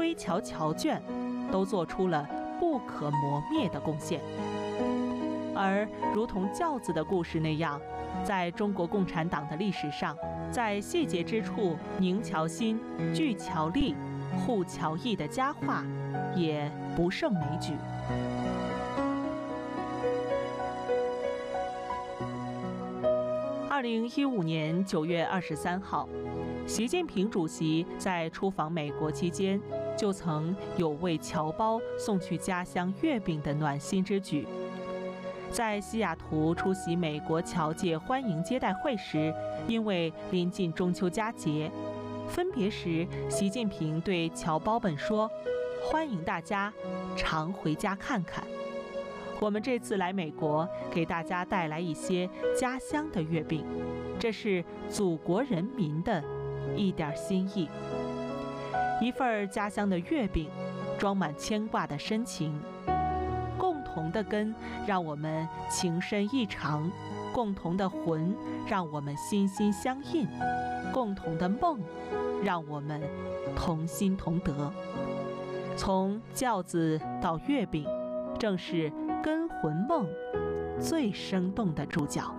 归侨侨眷都做出了不可磨灭的贡献。而如同轿子的故事那样，在中国共产党的历史上，在细节之处凝侨心、聚侨力、护侨义的佳话也不胜枚举。2015年9月23号，习近平主席在出访美国期间，就曾有为侨胞送去家乡月饼的暖心之举。在西雅图出席美国侨界欢迎接待会时，因为临近中秋佳节，分别时习近平对侨胞们说：“欢迎大家常回家看看。我们这次来美国，给大家带来一些家乡的月饼，这是祖国人民的一点心意。一份家乡的月饼，装满牵挂的深情。共同的根让我们情深意长，共同的魂让我们心心相印，共同的梦让我们同心同德。从轿子到月饼，正是根魂梦最生动的主角。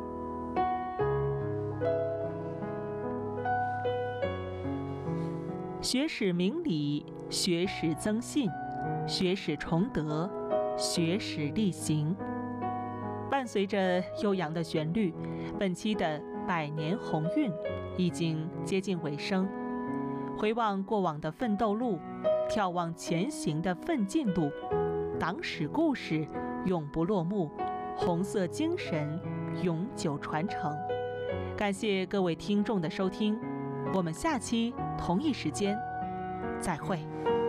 学史明理，学史增信，学史崇德，学史力行。伴随着悠扬的旋律，本期的百年鸿运已经接近尾声。回望过往的奋斗路，眺望前行的奋进路，党史故事永不落幕，红色精神永久传承。感谢各位听众的收听，我们下期同一时间再会。